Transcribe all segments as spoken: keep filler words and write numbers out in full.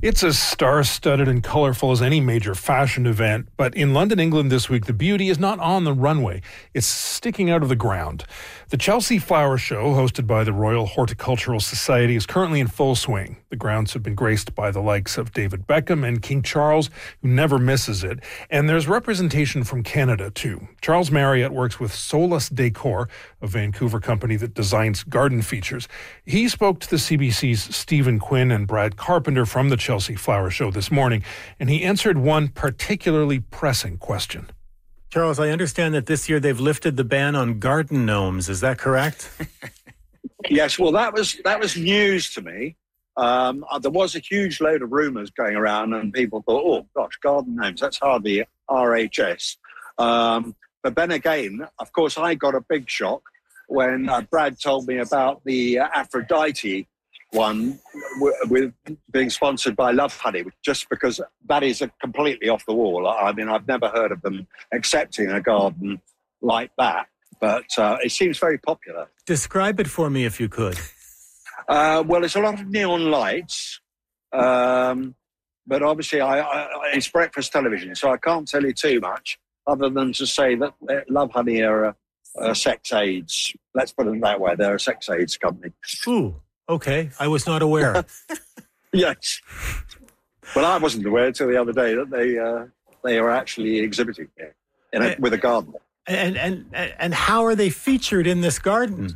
It's as star-studded and colorful as any major fashion event, but in London, England this week, the beauty is not on the runway. It's sticking out of the ground. The Chelsea Flower Show, hosted by the Royal Horticultural Society, is currently in full swing. The grounds have been graced by the likes of David Beckham and King Charles, who never misses it. And there's representation from Canada, too. Charles Marriott works with Solus Decor, a Vancouver company that designs garden features. He spoke to the C B C's Stephen Quinn and Brad Carpenter from the Chelsea Flower Show this morning, and he answered one particularly pressing question. Charles, I understand that this year they've lifted the ban on garden gnomes. Is that correct? Yes, well, that was that was news to me. Um, there was a huge load of rumours going around, and people thought, oh, gosh, garden gnomes, that's hardly R H S. Um, but then again, of course, I got a big shock when uh, Brad told me about the uh, Aphrodite one w- with being sponsored by Love Honey, just because that is a completely off the wall. I mean, I've never heard of them accepting a garden like that, but uh, it seems very popular. Describe it for me if you could. Uh, well, it's a lot of neon lights, um, but obviously I, I, it's breakfast television, so I can't tell you too much other than to say that Love Honey are a, a sex aids. Let's put it that way. They're a sex aids company. Ooh. Okay, I was not aware. Yes. Well, I wasn't aware until the other day that they uh, they are actually exhibiting here in a, with a garden. And and and how are they featured in this garden?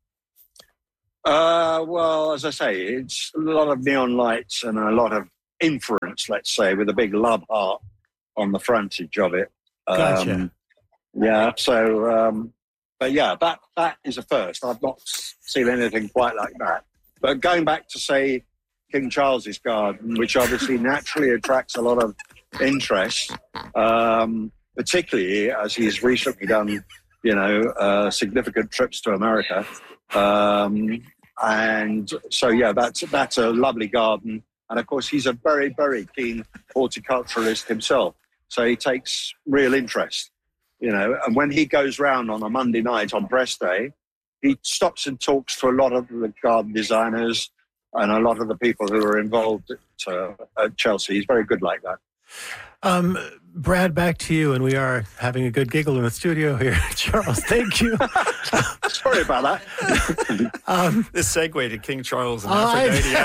Uh, well, as I say, it's a lot of neon lights and a lot of inference, let's say, with a big love heart on the frontage of it. Gotcha. Um, yeah, so, um, but yeah, that that is a first. I've not seen anything quite like that. But going back to, say, King Charles's garden, which obviously naturally attracts a lot of interest, um, particularly as he's recently done, you know, uh, significant trips to America. Um, and so, yeah, that's, that's a lovely garden. And, of course, he's a very, very keen horticulturalist himself. So he takes real interest, you know. And when he goes round on a Monday night on press day, he stops and talks to a lot of the garden designers and a lot of the people who are involved at, uh, at Chelsea. He's very good like that. Um, Brad, back to you, and we are having a good giggle in the studio here. Charles, thank you. Sorry about that. um, this segue to King Charles and I,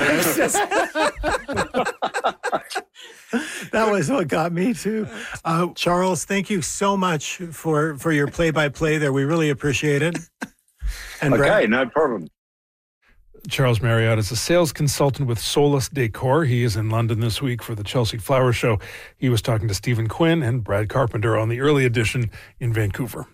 Aphrodite. That was what got me too. Uh, Charles, thank you so much for, for your play-by-play there. We really appreciate it. And okay, Brad, no problem. Charles Marriott is a sales consultant with Solus Decor. He is in London this week for the Chelsea Flower Show. He was talking to Stephen Quinn and Brad Carpenter on the early edition in Vancouver.